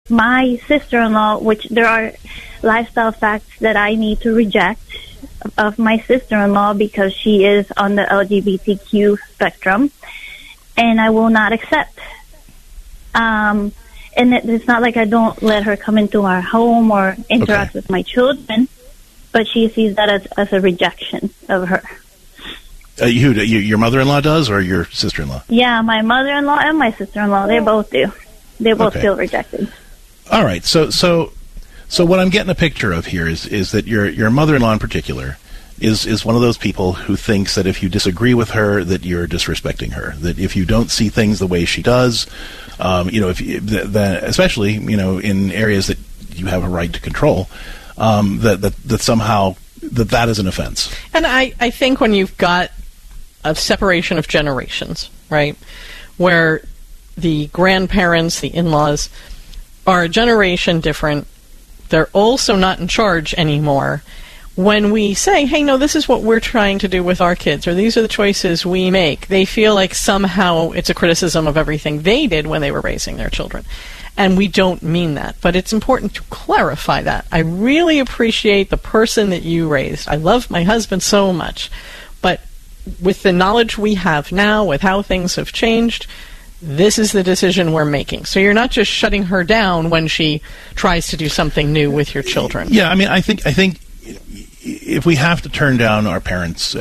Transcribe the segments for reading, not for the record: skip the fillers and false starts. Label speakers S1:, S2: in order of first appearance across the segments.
S1: my sister-in-law, which there are lifestyle facts that I need to reject of my sister-in-law because she is on the LGBTQ spectrum, and I will not accept. And it's not like I don't let her come into our home or interact with my children, but she sees that as a rejection of her.
S2: Your mother-in-law does, or your sister-in-law?
S1: Yeah, my mother-in-law and my sister-in-law, they both do. They both feel rejected.
S2: All right, so what I'm getting a picture of here is that your mother-in-law in particular is one of those people who thinks that if you disagree with her, that you're disrespecting her. That if you don't see things the way she does, especially in areas that you have a right to control, that somehow that is an offense.
S3: And I think when you've got a separation of generations, right, where the grandparents, the in-laws, are a generation different, they're also not in charge anymore. When we say, hey, no, this is what we're trying to do with our kids, or these are the choices we make, they feel like somehow it's a criticism of everything they did when they were raising their children. And we don't mean that. But it's important to clarify that. I really appreciate the person that you raised. I love my husband so much. But with the knowledge we have now, with how things have changed, this is the decision we're making. So you're not just shutting her down when she tries to do something new with your children.
S2: Yeah, I mean, I think if we have to turn down our parents'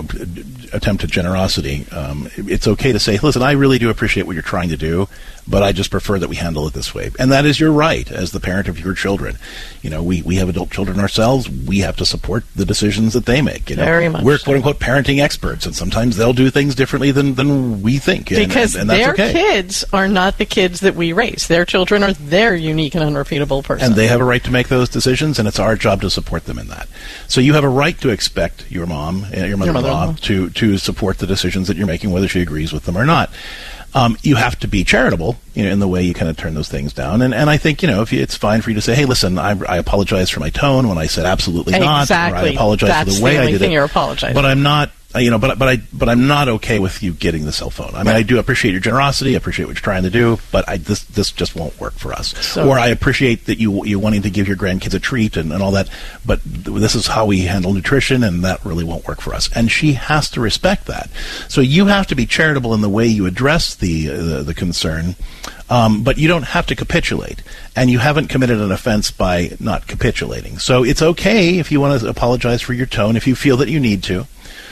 S2: attempt at generosity, it's okay to say, listen, I really do appreciate what you're trying to do, but I just prefer that we handle it this way. And that is your right as the parent of your children. We have adult children ourselves. We have to support the decisions that they make.
S3: Very much
S2: we're
S3: so.
S2: quote-unquote parenting experts, and sometimes they'll do things differently than we think.
S3: Because
S2: and that's
S3: their
S2: okay.
S3: kids are not the kids that we raise. Their children are their unique and unrepeatable person.
S2: And they have a right to make those decisions, and it's our job to support them in that. So you have a right to expect your mom and your mother-in-law to support the decisions that you're making, whether she agrees with them or not. You have to be charitable, in the way you kind of turn those things down. And I think, it's fine for you to say, hey, listen, I apologize for my tone when I said absolutely not.
S3: Exactly.
S2: Or I apologize for the way I did it.
S3: That's the only thing you're apologizing.
S2: But I'm not, but I'm not okay with you getting the cell phone. I mean, I do appreciate your generosity. I appreciate what you're trying to do, but this just won't work for us. Or I appreciate that you wanting to give your grandkids a treat and all that, but this is how we handle nutrition, and that really won't work for us. And she has to respect that. So you have to be charitable in the way you address the concern, but you don't have to capitulate. And you haven't committed an offense by not capitulating. So it's okay if you want to apologize for your tone, if you feel that you need to.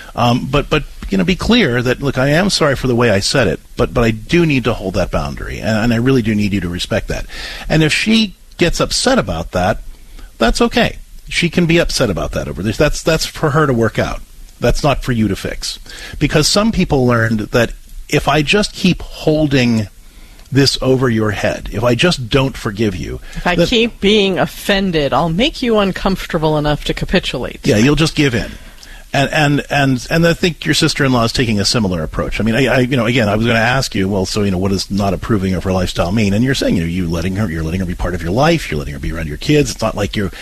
S2: But be clear that, look, I am sorry for the way I said it, but I do need to hold that boundary, and I really do need you to respect that. And if she gets upset about that, that's okay. She can be upset about that over this. That's for her to work out. That's not for you to fix. Because some people learned that if I just keep holding this over your head, if I just don't forgive you,
S3: if I keep being offended, I'll make you uncomfortable enough to capitulate.
S2: Yeah, you'll just give in. And I think your sister-in-law is taking a similar approach. I mean, again, I was going to ask you, well, so what does not approving of her lifestyle mean? And you're saying, you're letting her be part of your life. You're letting her be around your kids. It's not like you're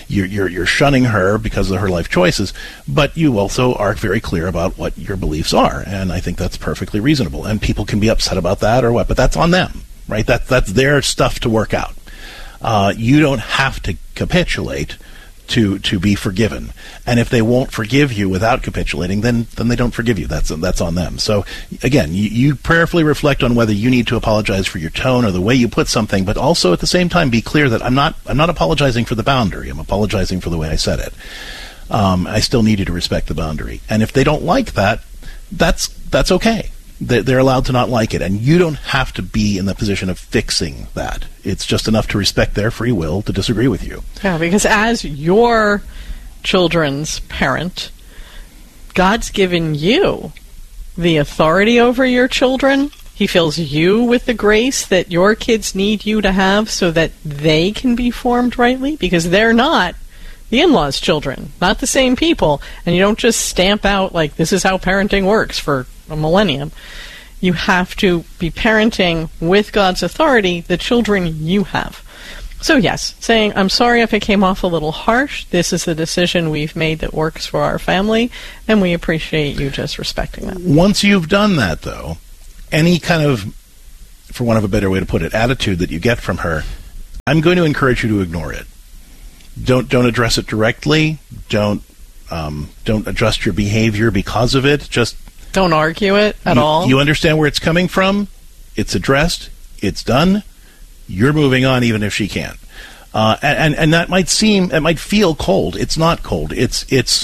S2: shunning her because of her life choices, but you also are very clear about what your beliefs are, and I think that's perfectly reasonable. And people can be upset about that or what, but that's on them, right? That's their stuff to work out. You don't have to capitulate to be forgiven. And if they won't forgive you without capitulating, then they don't forgive you. That's on them. So again, you prayerfully reflect on whether you need to apologize for your tone or the way you put something, but also at the same time be clear that I'm not apologizing for the boundary. I'm apologizing for the way I said it. I still need you to respect the boundary. And if they don't like that, that's okay. They're allowed to not like it, and you don't have to be in the position of fixing that. It's just enough to respect their free will to disagree with you.
S3: Yeah, because as your children's parent, God's given you the authority over your children. He fills you with the grace that your kids need you to have so that they can be formed rightly, because they're not the in-laws' children, not the same people. And you don't just stamp out like this is how parenting works for a millennium. You have to be parenting with God's authority the children you have. So yes, saying, I'm sorry if it came off a little harsh. This is the decision we've made that works for our family, and we appreciate you just respecting that.
S2: Once you've done that, though, any kind of, for want of a better way to put it, attitude that you get from her I'm going to encourage you to ignore it. Don't address it directly. Don't adjust your behavior because of it. Just
S3: don't argue it at all.
S2: You understand where it's coming from. It's addressed. It's done. You're moving on, even if she can't. And that might feel cold. It's not cold. It's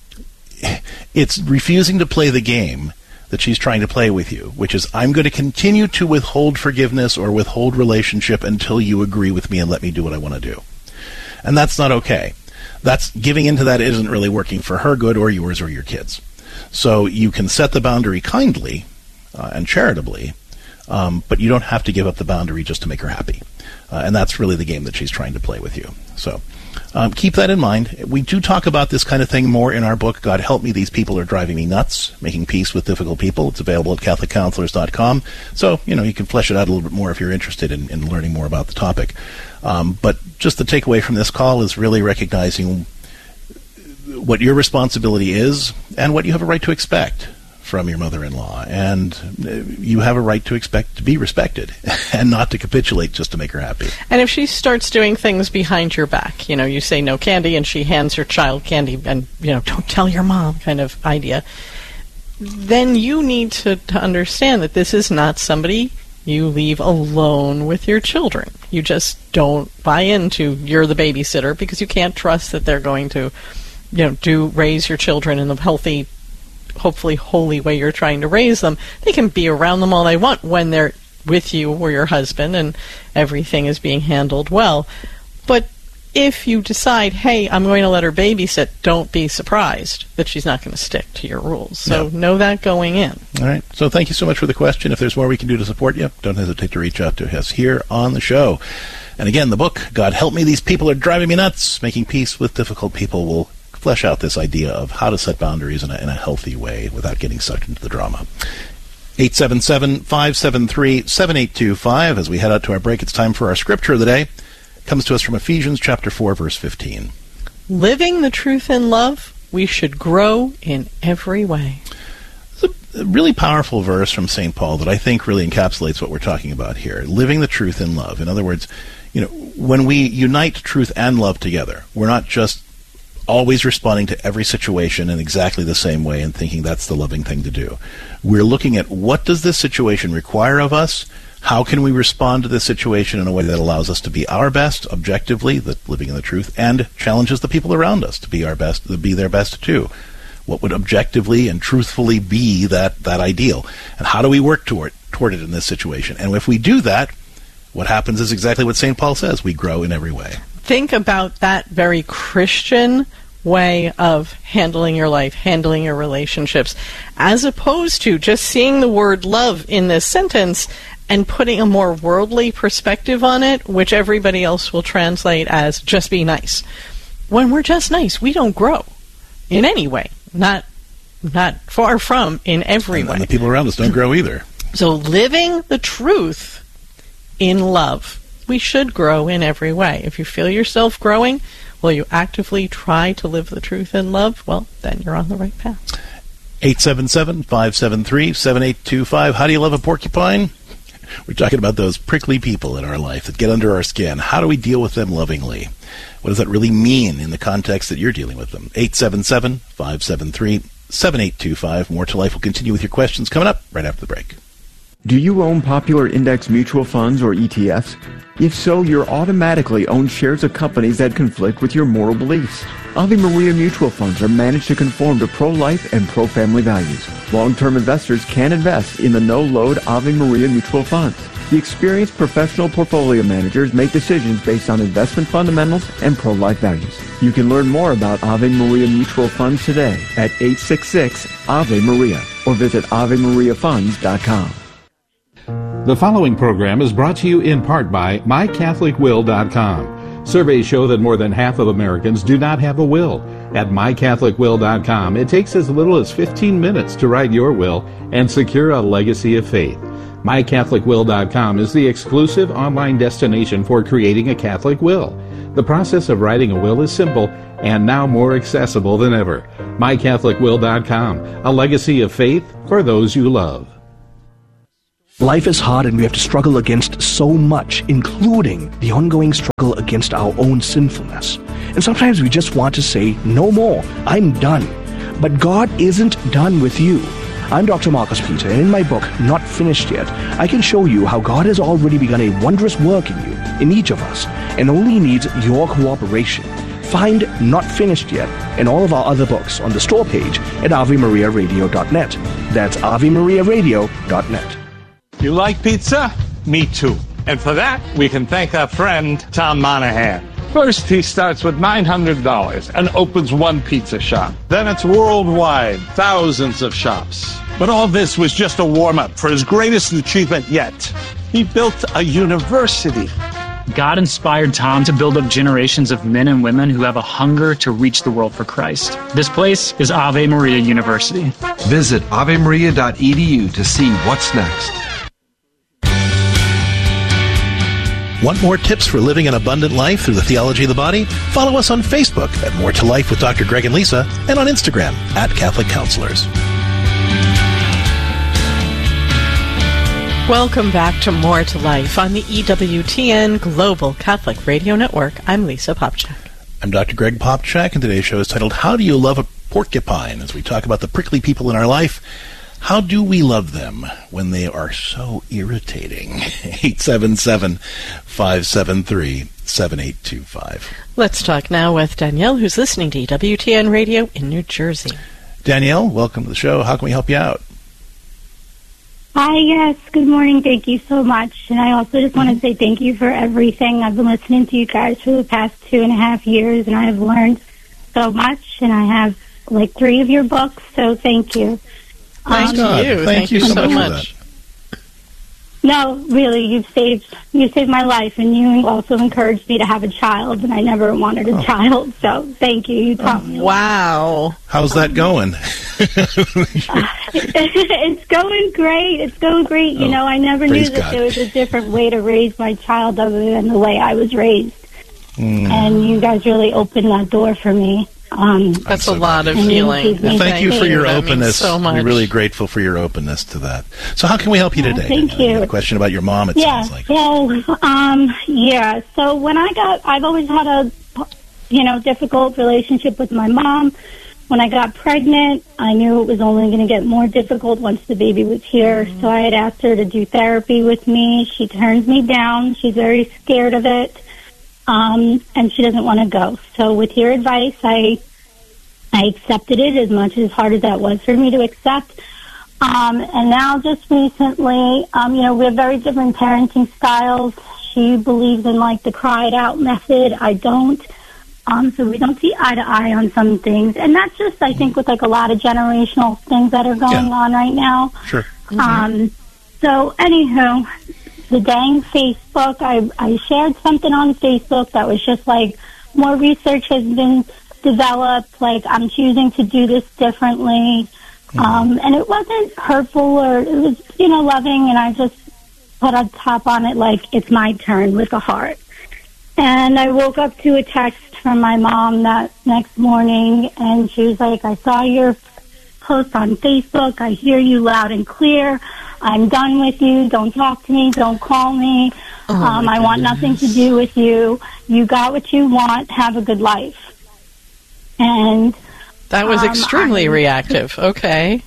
S2: refusing to play the game that she's trying to play with you, which is, I'm going to continue to withhold forgiveness or withhold relationship until you agree with me and let me do what I want to do. And that's not okay. That's giving into that isn't really working for her good or yours or your kids. So you can set the boundary kindly and charitably, but you don't have to give up the boundary just to make her happy. And that's really the game that she's trying to play with you. So keep that in mind. We do talk about this kind of thing more in our book, God Help Me, These People Are Driving Me Nuts, Making Peace with Difficult People. It's available at CatholicCounselors.com. So, you can flesh it out a little bit more if you're interested in learning more about the topic. But just the takeaway from this call is really recognizing what your responsibility is and what you have a right to expect from your mother-in-law. And you have a right to expect to be respected and not to capitulate just to make her happy.
S3: And if she starts doing things behind your back, you say no candy and she hands her child candy and, don't tell your mom kind of idea, then you need to understand that this is not somebody you leave alone with your children. You just don't buy into you're the babysitter because you can't trust that they're going to, raise your children in the healthy, hopefully holy way you're trying to raise them. They can be around them all they want when they're with you or your husband and everything is being handled well. But if you decide, hey, I'm going to let her babysit, don't be surprised that she's not going to stick to your rules. So know that going in.
S2: All right. So thank you so much for the question. If there's more we can do to support you, don't hesitate to reach out to us here on the show. And again, the book, God Help Me, These People Are Driving Me Nuts, Making Peace with Difficult People, will flesh out this idea of how to set boundaries in a healthy way without getting sucked into the drama. 877-573-7825. As we head out to our break, it's time for our scripture of the day. Comes to us from Ephesians chapter 4, verse 15.
S3: Living the truth in love, we should grow in every way.
S2: It's a really powerful verse from St. Paul that I think really encapsulates what we're talking about here. Living the truth in love. In other words, when we unite truth and love together, we're not just always responding to every situation in exactly the same way and thinking that's the loving thing to do. We're looking at what does this situation require of us? How can we respond to this situation in a way that allows us to be our best, objectively, living in the truth, and challenges the people around us to be our best, to be their best too? What would objectively and truthfully be that ideal? And how do we work toward it in this situation? And if we do that, what happens is exactly what St. Paul says. We grow in every way.
S3: Think about that very Christian way of handling your life, handling your relationships, as opposed to just seeing the word love in this sentence and putting a more worldly perspective on it, which everybody else will translate as just be nice. When we're just nice, we don't grow in any way. Not far from in every way.
S2: And the people around us don't grow either.
S3: So living the truth in love, we should grow in every way. If you feel yourself growing, will you actively try to live the truth in love? Well, then you're on the right path.
S2: 877-573-7825. How do you love a porcupine? We're talking about those prickly people in our life that get under our skin. How do we deal with them lovingly? What does that really mean in the context that you're dealing with them? 877-573-7825. More to Life will continue with your questions coming up right after the break.
S4: Do you own popular index mutual funds or ETFs? If so, you're automatically own shares of companies that conflict with your moral beliefs. Ave Maria mutual funds are managed to conform to pro-life and pro-family values. Long-term investors can invest in the no-load Ave Maria mutual funds. The experienced professional portfolio managers make decisions based on investment fundamentals and pro-life values. You can learn more about Ave Maria mutual funds today at 866-AVE-MARIA or visit AveMariaFunds.com.
S5: The following program is brought to you in part by MyCatholicWill.com. Surveys show that more than half of Americans do not have a will. At MyCatholicWill.com, it takes as little as 15 minutes to write your will and secure a legacy of faith. MyCatholicWill.com is the exclusive online destination for creating a Catholic will. The process of writing a will is simple and now more accessible than ever. MyCatholicWill.com, a legacy of faith for those you love.
S6: Life is hard and we have to struggle against so much, including the ongoing struggle against our own sinfulness. And sometimes we just want to say, no more, I'm done. But God isn't done with you. I'm Dr. Marcus Peter, and in my book, Not Finished Yet, I can show you how God has already begun a wondrous work in you, in each of us, and only needs your cooperation. Find Not Finished Yet and all of our other books on the store page at AveMariaRadio.net. That's AveMariaRadio.net.
S7: You like pizza? Me too. And for that, we can thank our friend Tom Monahan. First, he starts with $900 and opens one pizza shop. Then it's worldwide, thousands of shops. But all this was just a warm-up for his greatest achievement yet. He built a university.
S8: God inspired Tom to build up generations of men and women who have a hunger to reach the world for Christ. This place is Ave Maria University.
S9: Visit avemaria.edu to see what's next.
S2: Want more tips for living an abundant life through the theology of the body? Follow us on Facebook at More to Life with Dr. Greg and Lisa, and on Instagram at Catholic Counselors.
S3: Welcome back to More to Life on the EWTN Global Catholic Radio Network. I'm Lisa Popchak.
S2: I'm Dr. Greg Popchak, and today's show is titled, How Do You Love a Porcupine? As we talk about the prickly people in our life, how do we love them when they are so irritating? 877-573-7825.
S3: Let's talk now with Danielle, who's listening to EWTN Radio in New Jersey.
S2: Danielle, welcome to the show. How can we help you out?
S10: Hi, yes. Good morning. Thank you so much. And I also just want to say thank you for everything. I've been listening to you guys for the past 2.5 years, and I have learned so much, and I have like 3 of your books, so thank you.
S3: Thank you. Thank you so much.
S10: No, really, you saved my life, and you also encouraged me to have a child, and I never wanted a child, so thank you. You taught me.
S3: Wow.
S2: How's that going?
S10: It's going great. It's going great. You know, I never knew that there was a different way to raise my child other than the way I was raised. And you guys really opened that door for me.
S3: That's a lot of healing.
S2: Well, thank you for your openness.
S3: So much.
S2: We're really grateful for your openness to that. So how can we help you today?
S10: Thank you.
S2: You had a question about your mom, it sounds like.
S10: Well, so when I've always had a, difficult relationship with my mom. When I got pregnant, I knew it was only going to get more difficult once the baby was here. So I had asked her to do therapy with me. She turns me down. She's very scared of it. And she doesn't want to go. So with your advice, I accepted it as much as hard as that was for me to accept. And now just recently, we have very different parenting styles. She believes in like the cry it out method. I don't. So we don't see eye to eye on some things. And that's just, I think, with like a lot of generational things that are going on right now.
S2: Sure.
S10: So anywho, the dang Facebook, I shared something on Facebook that was just like, more research has been developed, like I'm choosing to do this differently. And it wasn't hurtful, or it was, loving, and I just put a top on it like, it's my turn with a heart. And I woke up to a text from my mom that next morning, and she was like, I saw your post on Facebook. I hear you loud and clear. I'm done with you. Don't talk to me. Don't call me. I want nothing to do with you. You got what you want. Have a good life. And
S3: that was extremely reactive. Okay.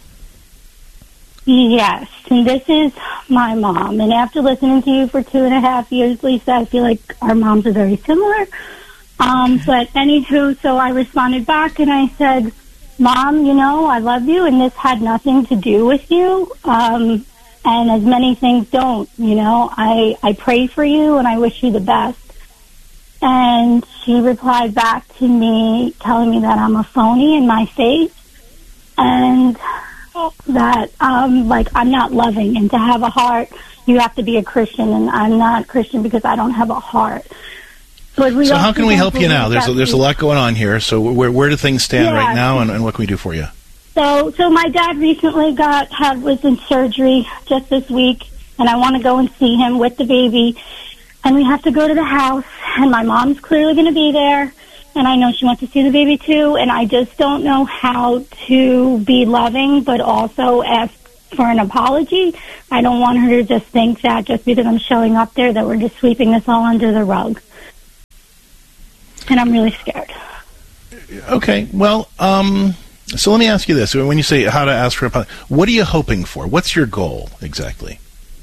S10: Yes, and this is my mom. And after listening to you for 2.5 years, Lisa, I feel like our moms are very similar. But anywho, so I responded back and I said, Mom, I love you, and this had nothing to do with you. And as many things don't, I pray for you and I wish you the best. And she replied back to me telling me that I'm a phony in my face and that I'm not loving, and to have a heart you have to be a Christian, and I'm not Christian because I don't have a heart. But
S2: so how can we help you now? There's a lot going on here. So where do things stand right now, and what can we do for you?
S10: So my dad recently was in surgery just this week, and I want to go and see him with the baby. And we have to go to the house, and my mom's clearly going to be there, and I know she wants to see the baby too, and I just don't know how to be loving, but also ask for an apology. I don't want her to just think that just because I'm showing up there that we're just sweeping this all under the rug. And I'm really scared.
S2: Okay, well, so let me ask you this. When you say how to ask for apology, what are you hoping for? What's your goal exactly?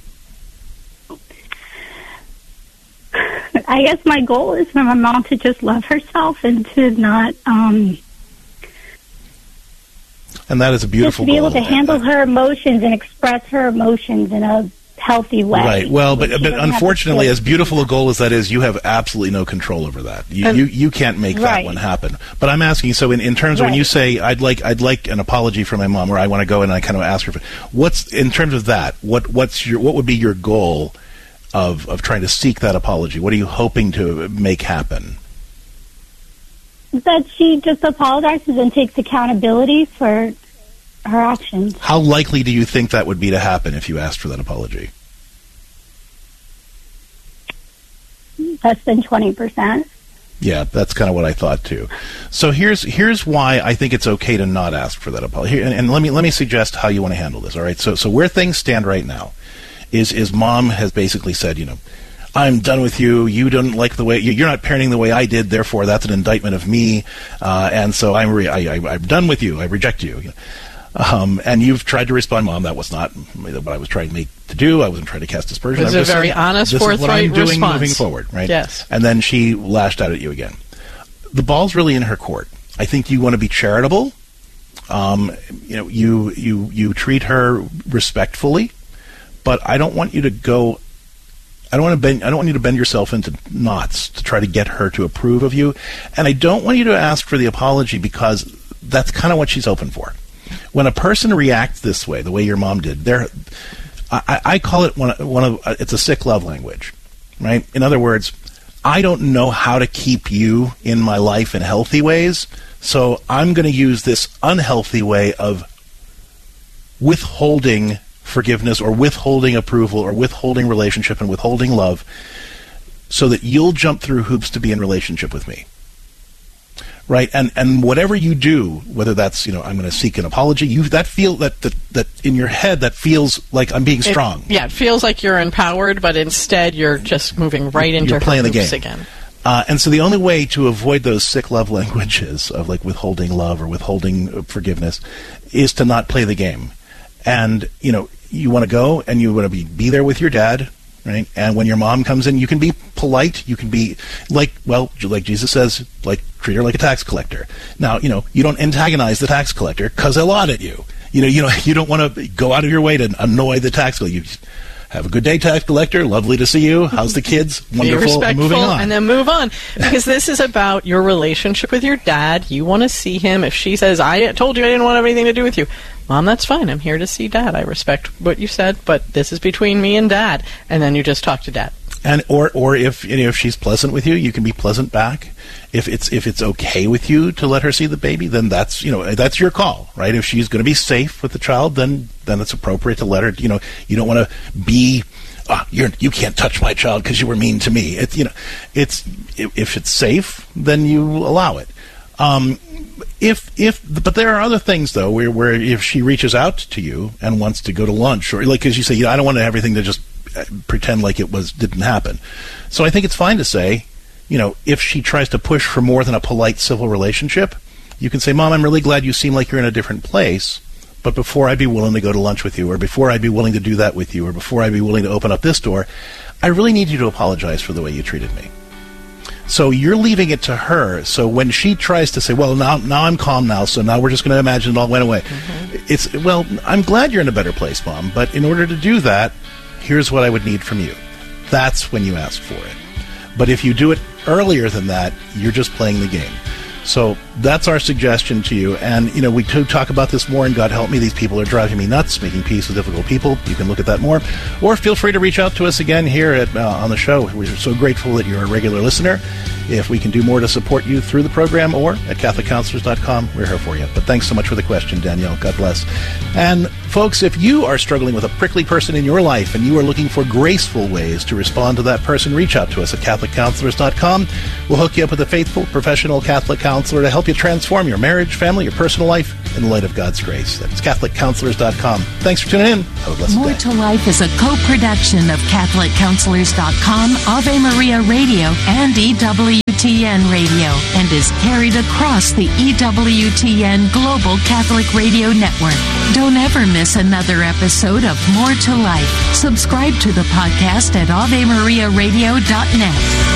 S10: I guess my goal is for my mom to just love herself and to not... and
S2: that is a beautiful goal.
S10: Just be able to handle her emotions and express her emotions in a healthy way.
S2: Right. Well, but unfortunately, as beautiful a goal as that is, you have absolutely no control over that. You can't make that one happen. But I'm asking, so in terms of when you say I'd like an apology from my mom, or I want to go and I kind of ask her for, what's in terms of that? What would be your goal of trying to seek that apology? What are you hoping to make happen?
S10: That she just apologizes and takes accountability for her actions.
S2: How likely do you think that would be to happen if you asked for that apology?
S10: Less than 20%.
S2: Yeah, that's kind of what I thought too. So here's why I think it's okay to not ask for that apology. And let me suggest how you want to handle this. All right. So where things stand right now is mom has basically said, I'm done with you. You don't like the way you're not parenting the way I did. Therefore, that's an indictment of me. And so I'm done with you. I reject you. And you've tried to respond, Mom, that was not what I was trying to do. I wasn't trying to cast aspersions.
S3: It was a very honest, forthright response. This is what I'm doing moving forward, right? Yes.
S2: And then she lashed out at you again. The ball's really in her court. I think you want to be charitable. You treat her respectfully, but I don't want you to go. I don't want you to bend yourself into knots to try to get her to approve of you, and I don't want you to ask for the apology because that's kind of what she's hoping for. When a person reacts this way, the way your mom did, I call it it's a sick love language, right? In other words, I don't know how to keep you in my life in healthy ways, so I'm going to use this unhealthy way of withholding forgiveness or withholding approval or withholding relationship and withholding love so that you'll jump through hoops to be in relationship with me. Right, and whatever you do, whether that's I'm going to seek an apology, that in your head that feels like I'm being strong.
S3: It feels like you're empowered, but instead you're just moving right into
S2: playing the game
S3: again.
S2: And so the only way to avoid those sick love languages of like withholding love or withholding forgiveness is to not play the game. And you want to go and you want to be there with your dad. Right, and when your mom comes in, you can be polite. You can be like Jesus says, treat her like a tax collector. Now, you don't antagonize the tax collector because they'll audit you. You don't want to go out of your way to annoy the tax collector. You have a good day, tax collector. Lovely to see you. How's the kids? Wonderful.
S3: Be respectful,
S2: moving on.
S3: And then move on. Because this is about your relationship with your dad. You want to see him. If she says, I told you I didn't want to have anything to do with you. Mom, that's fine. I'm here to see Dad. I respect what you said, but this is between me and Dad. And then you just talk to Dad.
S2: And or if she's pleasant with you, you can be pleasant back. If it's okay with you to let her see the baby, then that's that's your call, right? If she's going to be safe with the child, then it's appropriate to let her. You don't want to be. You can't touch my child because you were mean to me. If it's safe, then you allow it. But there are other things though where if she reaches out to you and wants to go to lunch or as you say, I don't want everything to just pretend like it didn't happen. So I think it's fine to say, if she tries to push for more than a polite civil relationship, you can say, Mom, I'm really glad you seem like you're in a different place, but before I'd be willing to go to lunch with you, or before I'd be willing to do that with you, or before I'd be willing to open up this door, I really need you to apologize for the way you treated me. So you're leaving it to her. So when she tries to say, well, now I'm calm now, so now we're just going to imagine it all went away. Mm-hmm. I'm glad you're in a better place, Mom, but in order to do that, here's what I would need from you. That's when you ask for it. But if you do it earlier than that, you're just playing the game. So that's our suggestion to you. And, we could talk about this more, and God help me, these people are driving me nuts, making peace with difficult people. You can look at that more. Or feel free to reach out to us again here on the show. We're so grateful that you're a regular listener. If we can do more to support you through the program or at CatholicCounselors.com, we're here for you. But thanks so much for the question, Danielle. God bless. And folks, if you are struggling with a prickly person in your life and you are looking for graceful ways to respond to that person, reach out to us at CatholicCounselors.com. We'll hook you up with a faithful, professional Catholic counselor to help you transform your marriage, family, your personal life in the light of God's grace. That's CatholicCounselors.com. Thanks for tuning in. Have a blessed
S11: More
S2: day.
S11: to Life is a co-production of CatholicCounselors.com, Ave Maria Radio, and EWTN Radio, and is carried across the EWTN Global Catholic Radio Network. Don't ever miss another episode of More to Life. Subscribe to the podcast at AveMariaRadio.net.